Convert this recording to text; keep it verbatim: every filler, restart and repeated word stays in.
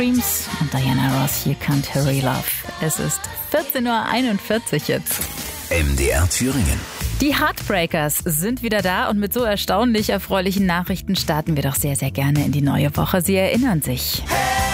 Dreams und Diana Ross, You Can't Hurry Love. Es ist vierzehn Uhr einundvierzig jetzt. M D R Thüringen. Die Heartbreakers sind wieder da und mit so erstaunlich erfreulichen Nachrichten starten wir doch sehr, sehr gerne in die neue Woche. Sie erinnern sich. Hey!